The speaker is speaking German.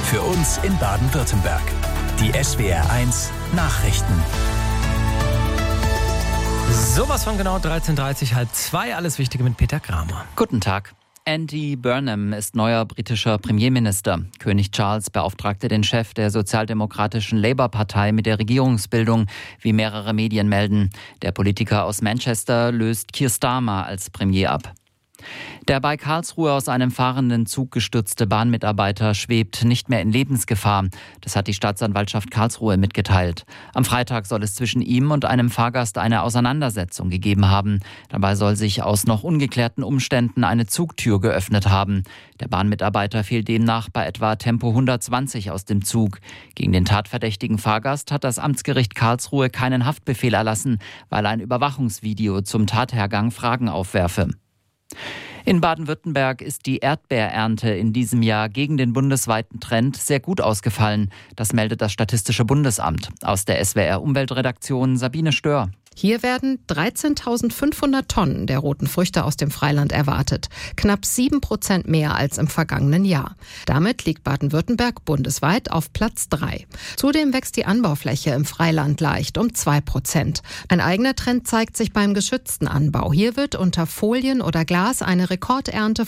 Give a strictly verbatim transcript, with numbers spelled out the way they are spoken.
Für uns in Baden-Württemberg. Die S W R eins Nachrichten. Sowas von genau dreizehn Uhr dreißig, halb zwei. Alles Wichtige mit Peter Kramer. Guten Tag. Andy Burnham ist neuer britischer Premierminister. König Charles beauftragte den Chef der sozialdemokratischen Labour-Partei mit der Regierungsbildung, wie mehrere Medien melden. Der Politiker aus Manchester löst Keir Starmer als Premier ab. Der bei Karlsruhe aus einem fahrenden Zug gestürzte Bahnmitarbeiter schwebt nicht mehr in Lebensgefahr. Das hat die Staatsanwaltschaft Karlsruhe mitgeteilt. Am Freitag soll es zwischen ihm und einem Fahrgast eine Auseinandersetzung gegeben haben. Dabei soll sich aus noch ungeklärten Umständen eine Zugtür geöffnet haben. Der Bahnmitarbeiter fiel demnach bei etwa Tempo hundertzwanzig aus dem Zug. Gegen den tatverdächtigen Fahrgast hat das Amtsgericht Karlsruhe keinen Haftbefehl erlassen, weil ein Überwachungsvideo zum Tathergang Fragen aufwerfe. In Baden-Württemberg ist die Erdbeerernte in diesem Jahr gegen den bundesweiten Trend sehr gut ausgefallen. Das meldet das Statistische Bundesamt. Aus der S W R-Umweltredaktion Sabine Stör. Hier werden dreizehntausendfünfhundert Tonnen der roten Früchte aus dem Freiland erwartet. Knapp sieben Prozent mehr als im vergangenen Jahr. Damit liegt Baden-Württemberg bundesweit auf Platz drei. Zudem wächst die Anbaufläche im Freiland leicht um zwei Prozent. Ein eigener Trend zeigt sich beim geschützten Anbau. Hier wird unter Folien oder Glas eine Rekordernte